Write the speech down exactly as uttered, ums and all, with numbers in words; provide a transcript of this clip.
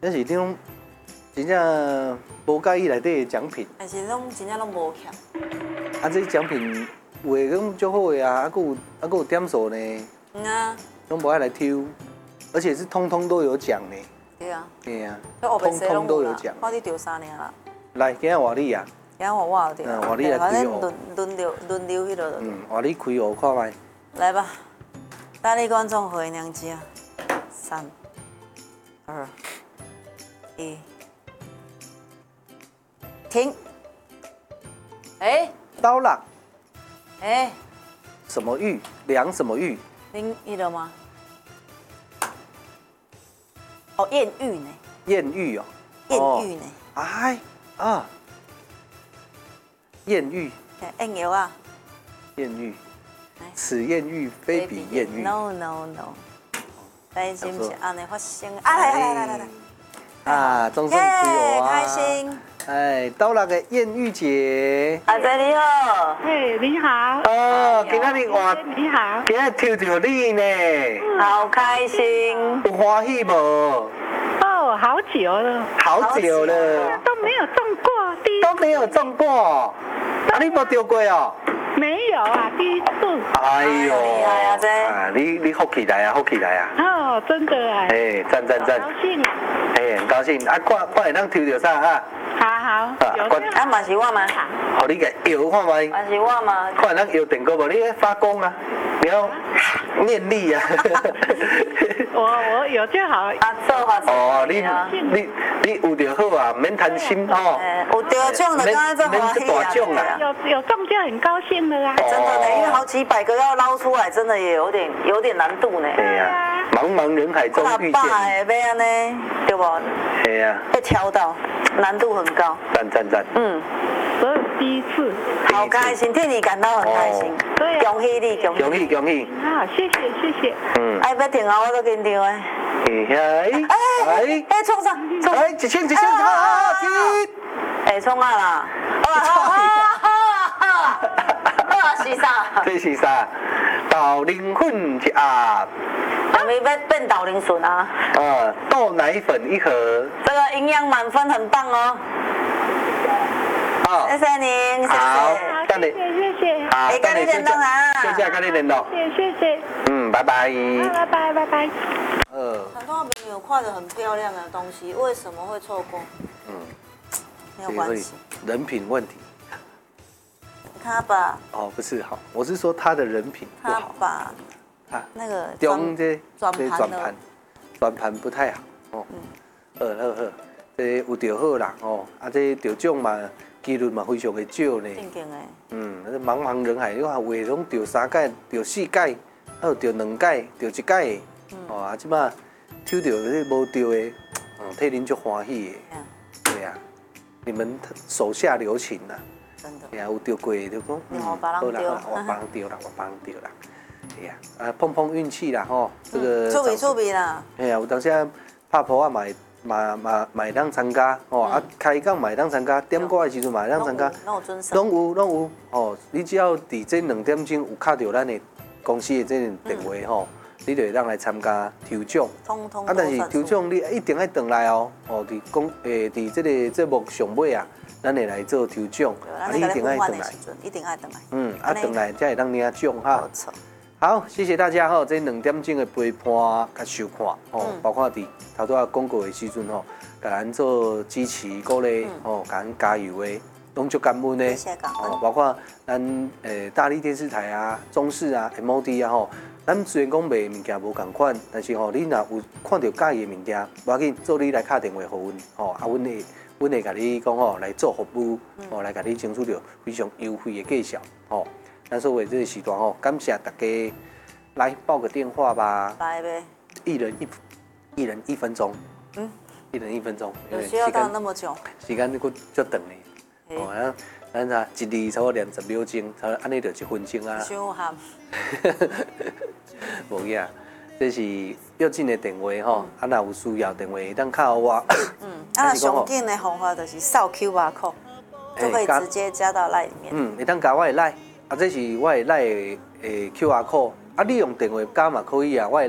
那是你拢真正无介意内底的奖品。 但是拢真正拢无欠。 啊，这奖品画咁足好的啊，啊，佫有啊，佫有点数呢。 嗯啊。 拢无爱来抽，而且是通通都有奖呢。 对啊。 对啊。 通通都有奖。 我你丢三年啦。 来，今日换你啊。 今日换我对。 嗯，换你来开哦。 反正轮轮流轮流迄落。 嗯，换你开哦，看卖。 来吧，大力观众回娘家，三、二、一，停。哎， 刀郎。 哎， 什么玉？量什么玉？ 您记得吗？哦，艳遇呢？ 艳遇哦。 艳遇呢？ 哎啊，艳遇。 艳遇啊。 艳遇。此艳遇非彼艳遇。 No no no， 但是不是安尼发生？啊来来来来来。 啊，钟声开哦啊！ 开心。 哎，到那个艳遇节。 阿仔你好。 嘿，你好。 哦，今仔日我你好。 今日抽到你呢。 好开心。 有欢喜无？ 哦，好久了。 好久了。 都没有中过，第一都没有中过。啊，你无中过哦？ 没有啊，第一次。 哎呦， 厉害啊这！ 啊，你你福起来啊，福起来啊！ 哦，真的啊。 哎，赞赞赞！ 高兴。 哎，很高兴。啊，看看会当抽到啥啊？ 好好。有啊，嘛是我吗？ 好，你个摇看卖。 嘛是我吗？ 看会当摇电过无？你咧发功啊？你要念力啊！ 我我有就好。 啊，做法。 哦，你你你有就好啊，免贪心哦。 有得奖就刚才做欢喜啊。 有有中就很高兴了啊。 真的呢，因为好几百个要捞出来，真的也有点有点难度呢。 对呀，茫茫人海中遇见。 大把的要安尼，对不？ 对呀。 被挑到，难度很高。 赞赞赞。 嗯，所以第一次。 好开心，替你感到很开心。 对呀。 恭喜你，恭喜。 恭喜恭喜。 好，谢谢谢谢。 嗯。 哎，要停啊，我都紧张的。 哎哎哎，冲上冲！ 哎，一千一千，好好停！ 哎，冲啊啦！啊啊啊！是啥？ 这是啥？豆奶粉一盒。 准备变变豆奶粉啊！ 啊，豆奶粉一盒。 这个营养满分，很棒哦。 好， 谢谢您，谢谢。 好，等你。 谢谢谢谢。 好， 跟你联络啊。 休假跟你联络。 谢谢谢。 嗯，拜拜。 拜拜拜拜。 呃。 很多朋友画的很漂亮的东西，为什么会错过？嗯，没有关系。 人品问题。 他把哦，不是好，我是说他的人品不好。 他把他那个中这转这转盘，转盘不太好哦。嗯。好好好，这有得好啦哦，啊这得奖嘛，几率嘛非常的少呢。 正经的。 嗯，那茫茫人海，你看画拢得三届，得四届，还有得两届，得一届。哦，啊即马抽到这无得的，嗯，替恁足欢喜的。对呀，你们手下留情呐。 真的。 对呀，有得过就讲， 嗯，好啦， 我帮丢啦，我帮丢啦。哎呀，啊碰碰运气啦吼，这个。 出比出比啦。 哎呀，有当时拍婆啊买买买买当参加哦，啊开讲买当参加，点歌的时阵买当参加，拢有拢有哦。你只要伫这两点钟有敲到咱的公司的这个电话吼，你就会当来参加抽奖。 通通。 啊，但是抽奖你一定要回来哦，哦，伫公诶伫这个节目上尾啊，咱会来做抽奖，啊，你一定要回来， 一定要回来。 嗯，啊，回来才会当领奖哈。 没错。 好，谢谢大家吼！这两点钟的陪伴甲收看哦，包括伫头拄啊广告的时阵吼，甲咱做支持鼓励哦，甲咱加油的，拢足感恩的。 谢谢感恩。 哦，包括咱诶大力电视台啊、中视啊、M O D 啊吼，咱虽然讲卖物件无共款，但是吼你若有看到介意的物件，无要紧，做你来敲电话给阮吼，啊，阮会阮会甲你讲吼来做服务，哦，来甲你争取到非常优惠的价钱吼。咱所谓这个时段吼，感谢大家来报个电话吧。 来呗。 一人一，一人一分钟。嗯。一人一分钟。 有需要到那么久？ 时间你佫足长呢。哦，咱咱啥一字差不多两十秒钟，差安尼就一分钟啊。 伤含。 无影，这是要进的电话吼，啊若有需要电话当敲我。 嗯。啊，上紧的方法就是扫 Q R code， 就可以直接加到 LINE 里面。 嗯，会当加我的 LINE。啊，这是我的赖的诶 Q R code， 啊，你用电话加嘛可以啊，我的